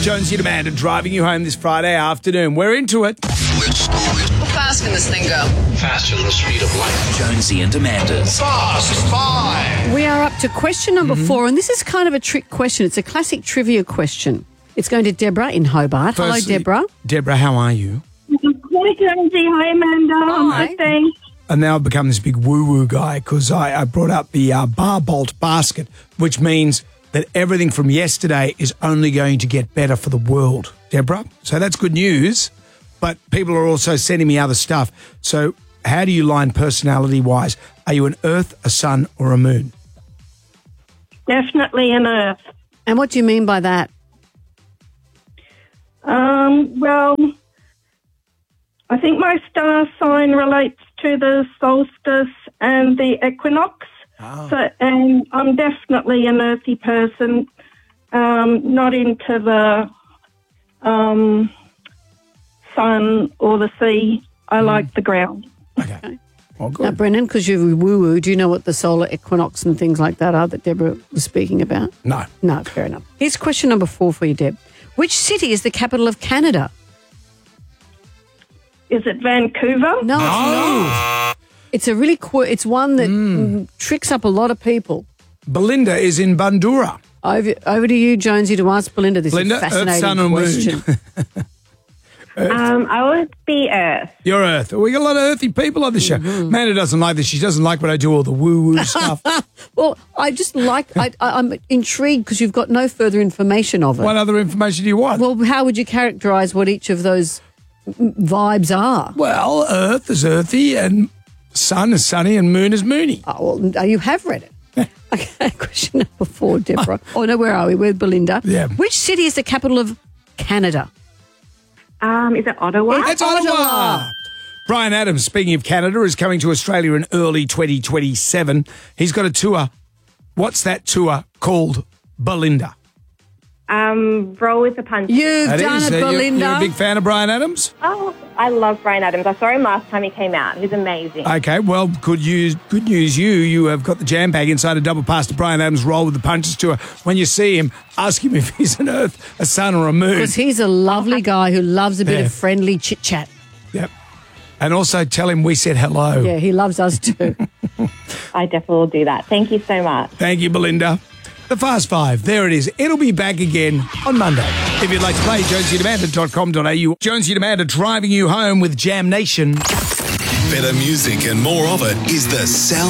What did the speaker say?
Jonesy and Amanda driving you home this Friday afternoon. We're into it. How fast can this thing go? Faster than the speed of light. Jonesy and Amanda's Fast Five. We are up to question number 4, and this is kind of a trick question. It's a classic trivia question. It's going to Deborah in Hobart. Firstly, Hello, Deborah. Deborah, how are you? Hi, Jonesy. Hi, Amanda. Hi. Good, thanks. And now I've become this big woo-woo guy because I brought up the bar bolt basket, which means that everything from yesterday is only going to get better for the world, Deborah. So that's good news, but people are also sending me other stuff. So how do you line personality-wise? Are you an Earth, a Sun, or a Moon? Definitely an Earth. And what do you mean by that? Well, I think my star sign relates to the solstice and the equinox. Oh. So, and I'm definitely an earthy person, not into the sun or the sea. I like the ground. Okay. Well, Now, good. Brennan, because you're woo-woo, do you know what the solar equinox and things like that are that Deborah was speaking about? No. No, fair enough. Here's question number 4 for you, Deb. Which city is the capital of Canada? Is it Vancouver? No, it's not. It's a really it's one that tricks up a lot of people. Belinda is in Bundoora. Over to you, Jonesy, to ask Belinda this Belinda, fascinating Earth, Sun, or Moon? question. I would be Earth. You're Earth. We got a lot of earthy people on the show. Amanda doesn't like this. She doesn't like when I do all the woo-woo stuff. Well, I just like, I'm intrigued because you've got no further information of it. What other information do you want? Well, how would you characterise what each of those vibes are? Well, Earth is earthy and Sun is sunny and Moon is moony. Oh, well, you have read it. Okay, question number 4, Deborah. Oh, no, where are we? We're Belinda. Yeah. Which city is the capital of Canada? Is it Ottawa? It's Ottawa. Brian Adams, speaking of Canada, is coming to Australia in early 2027. He's got a tour. What's that tour called, Belinda? Roll with the punches. You've That done is, it, Belinda. You're a big fan of Brian Adams? Oh, I love Brian Adams. I saw him last time he came out. He's amazing. Okay, well, good news. You have got the jam bag inside a double pass to Brian Adams' Roll with the Punches tour. When you see him, ask him if he's an Earth, a Sun, or a Moon. Because he's a lovely guy who loves a bit Yeah. of friendly chit-chat. Yep. And also tell him we said hello. Yeah, he loves us too. I definitely will do that. Thank you so much. Thank you, Belinda. The Fast Five, there it is. It'll be back again on Monday. If you'd like to play, jonesyandamanda.com.au. Jonesy and Amanda driving you home with Jam Nation. better music and more of it is the sound.